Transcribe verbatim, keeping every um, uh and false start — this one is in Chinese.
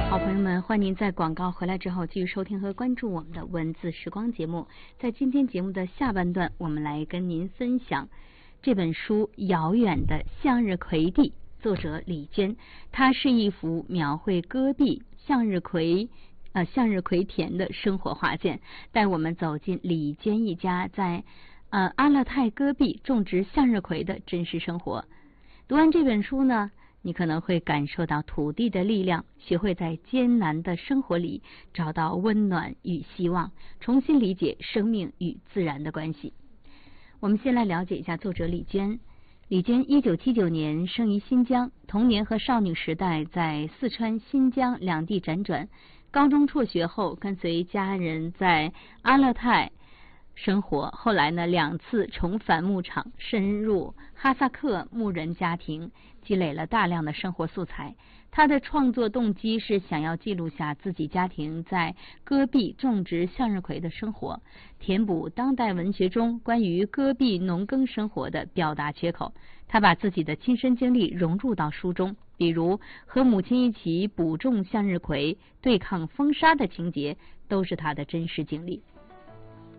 好朋友们，欢迎您在广告回来之后继续收听和关注我们的文字时光节目。在今天节目的下半段，我们来跟您分享这本书《遥远的向日葵地》，作者李坚。它是一幅描绘戈壁向日葵呃向日葵田的生活画卷，带我们走进李坚一家在呃阿勒泰戈壁种植向日葵的真实生活。读完这本书呢，你可能会感受到土地的力量，学会在艰难的生活里找到温暖与希望，重新理解生命与自然的关系。我们先来了解一下作者李坚。李坚一九七九年生于新疆，童年和少女时代在四川、新疆两地辗转。高中辍学后，跟随家人在阿勒泰生活，后来呢两次重返牧场，深入哈萨克牧人家庭，积累了大量的生活素材。他的创作动机是想要记录下自己家庭在戈壁种植向日葵的生活，填补当代文学中关于戈壁农耕生活的表达缺口。他把自己的亲身经历融入到书中，比如和母亲一起补种向日葵、对抗风沙的情节，都是他的真实经历。